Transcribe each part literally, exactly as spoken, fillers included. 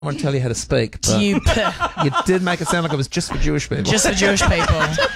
I won't tell you how to speak, but Dupe. you did make it sound like it was just for Jewish people. Just for Jewish people.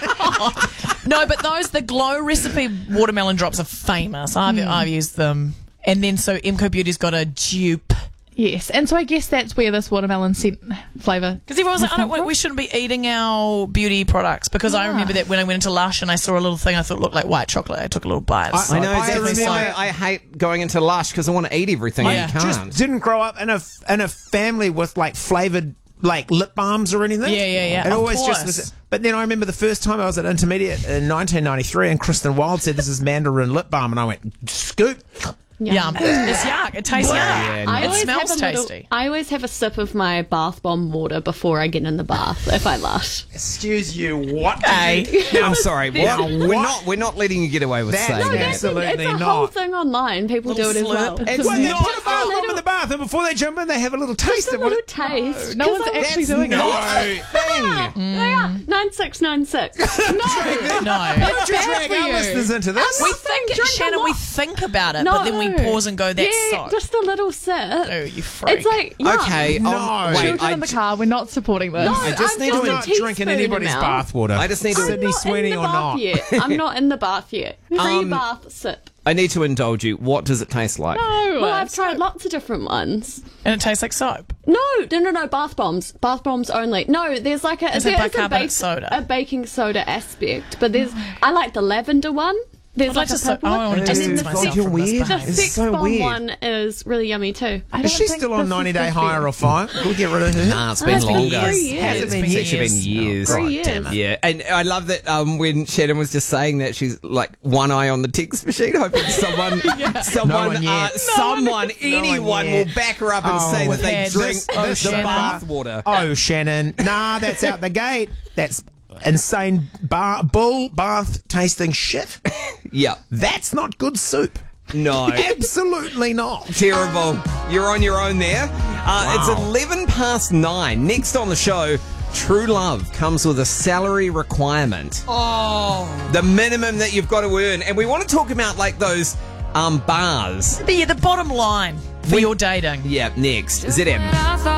No, but those, the Glow recipe watermelon drops are famous. I've, Mm. I've used them. And then so Emco Beauty's got a dupe. Yes, and so I guess that's where this watermelon scent flavour. Because everyone's like, I don't, want- we shouldn't be eating our beauty products. Because I remember that when I went into Lush and I saw a little thing I thought looked like white chocolate. I took a little bite. I, So I know it's that's definitely why so- I hate going into Lush because I want to eat everything Yeah. and you can't. Just didn't grow up in a in a family with like flavoured like lip balms or anything. Yeah, yeah, yeah, It of always course. just was. But then I remember the first time I was at intermediate in nineteen ninety-three, and Kristen Wild said this is Mandarin lip balm, and I went scoop. Yum. It's yuck. It tastes yuck. Yeah, I It always smells have a little- tasty. I always have a sip of my bath bomb water before I get in the bath if I Lush. Excuse you, what? Hey. I'm sorry. Now, What? We're what? not. We're not letting you get away with That- saying No, that. that's- Absolutely it's a whole not. thing online. People Little do it as well. slurp. It's Well, they not put a bath bomb in the bath, and before they jump in, they have a little taste Just a of what little it. taste. No 'Cause one's I'm- actually doing no it. thing. They are. nine six nine six. No. No. Don't you bad drag for our you. listeners into this? We think, drink a Shannon, we lot. think about it, No. but then we pause and go, that's Yeah, so. just a little sip. Oh, you freak. It's like, yum. Okay. No. um, wait. Children I, in the car, we're not supporting this. No, I just I'm need Do to- just a not drink in teaspoon anybody's amount. bathwater. I just need to- I'm Sydney not Sweeney in the or bath not. yet. I'm not in the bath yet. Um, Pre-bath sip. I need to indulge you. What does it taste like? No, Well, I've it's- tried lots of different ones. and it tastes like soap. No, no, no, no, bath bombs. Bath bombs only. No, there's like a, Is there it is a, bicarbonate soda? a baking soda aspect, but there's, I like the lavender one. There's I'd like like a to so- purple oh, I one. wanna And distance then the myself sex, You're from this weird. the behaviour. It's sex so bomb weird. one is really yummy too. I Is don't she think still on this is ninety day good for hire you. or fire? Can we get rid of her? Nah, it's Oh, been it's been longer. three years. Has it It's been been years? It's been years. Three God years. damn it. Yeah, and I love that um, when Shannon was just saying that she's like one eye on the text machine, hoping someone, someone, No one uh, yet. someone, anyone one will yet. back her up and Oh, say that they yeah, drink this- the oh, the Shannon. bath water. Oh, Shannon. Nah, that's out the gate. That's insane bar- bull bath tasting shit. Yeah, That's not good soup. no. Absolutely not. Terrible. You're on your own there. Uh, It's Wow. eleven past nine. Next on the show, True Love comes with a salary requirement. Oh. The minimum that you've got to earn. And we want to talk about like those um, bars. The, the bottom line for We- your dating. Yeah, next. Z M.